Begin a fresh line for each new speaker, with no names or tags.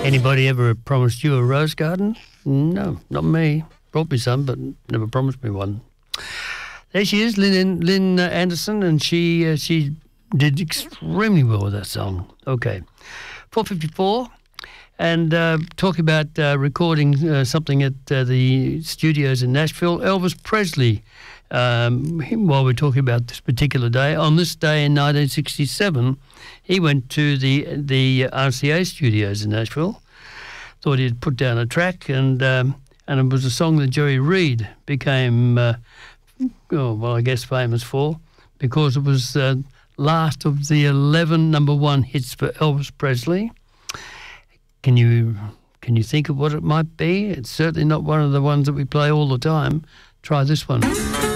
Anybody ever promised you a rose garden? No, not me. Brought me some, but never promised me one. There she is, Lynn Anderson, and she did extremely well with that song. Okay, 4:54, and talking about recording something at the studios in Nashville. Elvis Presley, while we're talking about this particular day, on this day in 1967, he went to the RCA studios in Nashville. Thought he'd put down a track, and it was a song that Jerry Reed became, I guess famous for, because it was last of the 11 number one hits for Elvis Presley. Can you think of what it might be? It's certainly not one of the ones that we play all the time. Try this one.